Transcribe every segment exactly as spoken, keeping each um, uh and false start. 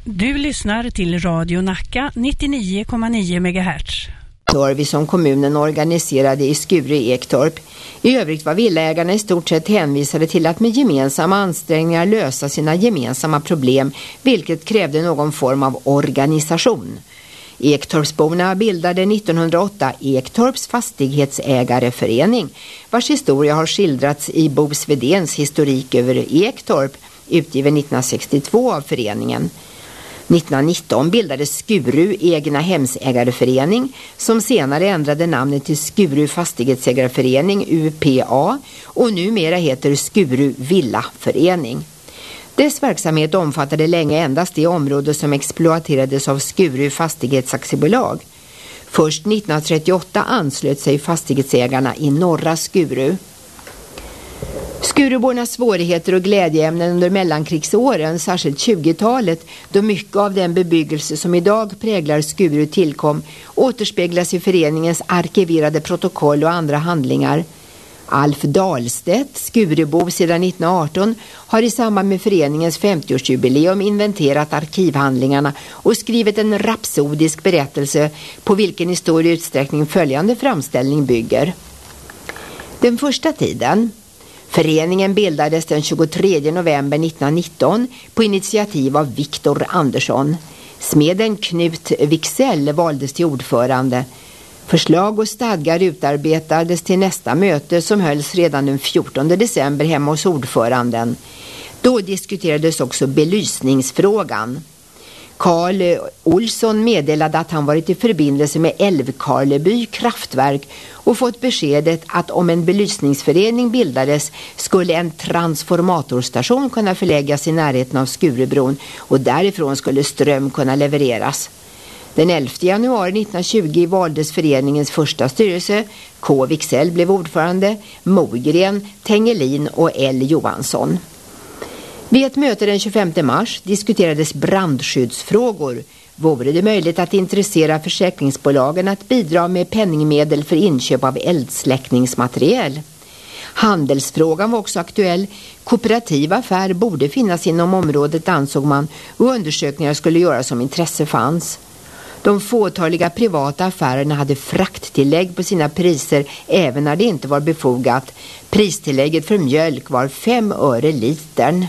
Du lyssnar till Radio Nacka nittionio komma nio megahertz. Service som kommunen organiserade i Skure i Ektorp. I övrigt var villaägarna i stort sett hänvisade till att med gemensamma ansträngningar lösa sina gemensamma problem, vilket krävde någon form av organisation. Ektorpsborna bildade nittonhundraåtta Ektorps fastighetsägareförening, vars historia har skildrats i Bo Svedens historik över Ektorp, utgiven nittonhundrasextiotvå av föreningen. nittonhundranitton bildades Skuru egna hemsägareförening, som senare ändrade namnet till Skuru fastighetsägareförening U P A och numera heter Skuru villaförening. Dess verksamhet omfattade länge endast det område som exploaterades av Skuru fastighetsaktiebolag. Först nittonhundratrettioåtta anslöt sig fastighetsägarna i norra Skuru. Skurubornas svårigheter och glädjeämnen under mellankrigsåren, särskilt tjugotalet, då mycket av den bebyggelse som idag präglar Skuru tillkom, återspeglas i föreningens arkiverade protokoll och andra handlingar. Alf Dahlstedt, Skurubo sedan nittonhundraarton, har i samband med föreningens femtioårsjubileum inventerat arkivhandlingarna och skrivit en rapsodisk berättelse på vilken i stor utsträckning följande framställning bygger. Den första tiden. Föreningen bildades den tjugotredje november nittonhundranitton på initiativ av Viktor Andersson. Smeden Knut Wicksell valdes till ordförande. Förslag och stadgar utarbetades till nästa möte som hölls redan den fjortonde december hemma hos ordföranden. Då diskuterades också belysningsfrågan. Karl Olsson meddelade att han varit i förbindelse med Älvkarleby kraftverk och fått beskedet att om en belysningsförening bildades skulle en transformatorstation kunna förläggas i närheten av Skurubron och därifrån skulle ström kunna levereras. Den elfte januari nittonhundratjugo valdes föreningens första styrelse. K. Wicksell blev ordförande, Mogren, Tengelin och L. Johansson. Vid ett möte den tjugofemte mars diskuterades brandskyddsfrågor. Vore det möjligt att intressera försäkringsbolagen att bidra med penningmedel för inköp av eldsläckningsmateriel? Handelsfrågan var också aktuell. Kooperativa affär borde finnas inom området, ansåg man, och undersökningar skulle göras om intresse fanns. De fåtaliga privata affärerna hade frakttillägg på sina priser även när det inte var befogat. Pristillägget för mjölk var fem öre litern.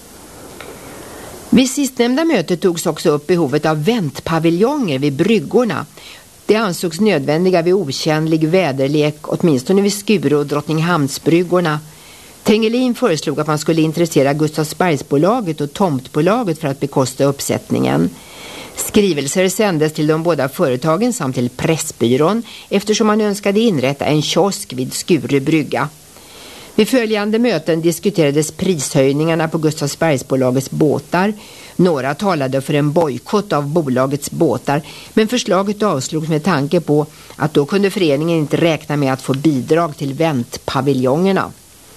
Vid sistnämnda möte togs också upp behovet av väntpaviljonger vid bryggorna. Det ansågs nödvändiga vid otjänlig väderlek, åtminstone vid Skuru och Drottninghamnsbryggorna. Tengelin föreslog att man skulle intressera Gustavsbergsbolaget och Tomtbolaget för att bekosta uppsättningen. Skrivelser sändes till de båda företagen samt till Pressbyrån eftersom man önskade inrätta en kiosk vid Skuru brygga. Vid följande möten diskuterades prishöjningarna på Gustavsbergsbolagets båtar. Några talade för en bojkott av bolagets båtar, men förslaget avslogs med tanke på att då kunde föreningen inte räkna med att få bidrag till väntpaviljongerna.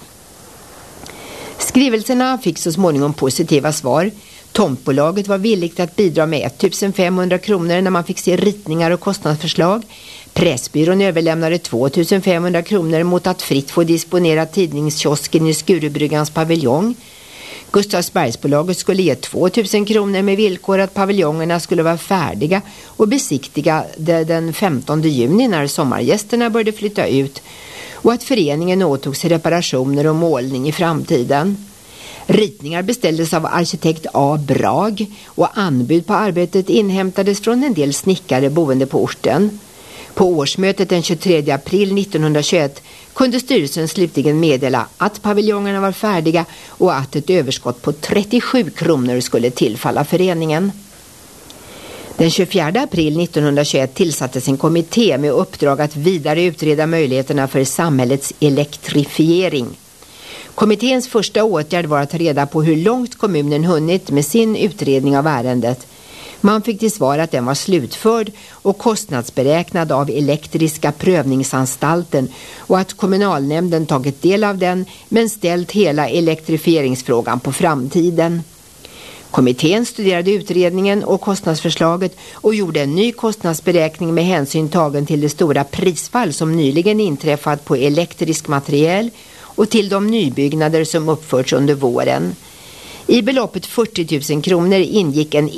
Skrivelserna fick så småningom positiva svar. Tomtbolaget var villigt att bidra med ettusen femhundra kronor när man fick se ritningar och kostnadsförslag. Pressbyrån överlämnade tvåtusen femhundra kronor mot att fritt få disponera tidningskiosken i Skurubryggans paviljong. Gustavsbergsbolaget skulle ge tvåtusen kronor med villkor att paviljongerna skulle vara färdiga och besiktigade den femtonde juni när sommargästerna började flytta ut, och att föreningen åtog sig reparationer och målning i framtiden. Ritningar beställdes av arkitekt A. Brag och anbud på arbetet inhämtades från en del snickare boende på orten. På årsmötet den tjugotredje april nittonhundratjugoett kunde styrelsen slutligen meddela att paviljongerna var färdiga och att ett överskott på trettiosju kronor skulle tillfalla föreningen. Den tjugofjärde april nittonhundratjugoett tillsattes en kommitté med uppdrag att vidare utreda möjligheterna för samhällets elektrifiering. Kommitténs första åtgärd var att ta reda på hur långt kommunen hunnit med sin utredning av ärendet. Man fick till svar att den var slutförd och kostnadsberäknad av Elektriska prövningsanstalten och att kommunalnämnden tagit del av den men ställt hela elektrifieringsfrågan på framtiden. Kommittén studerade utredningen och kostnadsförslaget och gjorde en ny kostnadsberäkning med hänsyn tagen till det stora prisfall som nyligen inträffat på elektrisk materiel och till de nybyggnader som uppförts under våren. I beloppet fyrtio tusen kronor ingick en